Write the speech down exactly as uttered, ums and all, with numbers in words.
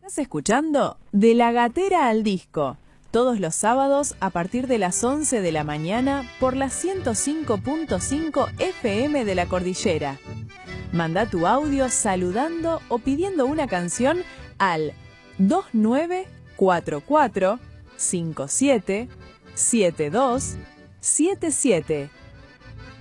Estás escuchando De la Gatera al Disco, todos los sábados a partir de las once de la mañana por la ciento cinco punto cinco F M de la Cordillera. Manda tu audio saludando o pidiendo una canción al dos nueve cuatro cuatro cinco siete siete dos siete siete.